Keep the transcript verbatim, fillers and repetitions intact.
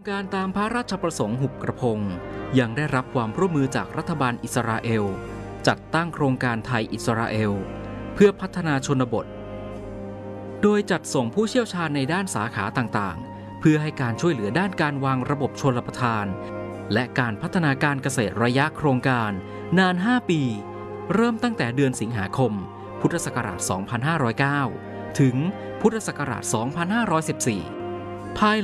การตามพระราชประสงค์หุบกระพงยังได้รับความร่วมมือจากรัฐบาลอิสราเอลจัดตั้งโครงการไทยอิสราเอลเพื่อพัฒนาชนบทโดยจัดส่งผู้เชี่ยวชาญในด้านสาขาต่างๆเพื่อให้การช่วยเหลือด้านการวางระบบชลประทานและการพัฒนาการเกษตรระยะโครงการนานห้าปีเริ่มตั้งแต่เดือนสิงหาคมพุทธศักราช สองพันห้าร้อยเก้า ถึงพุทธศักราช สองพันห้าร้อยสิบสี่ภาย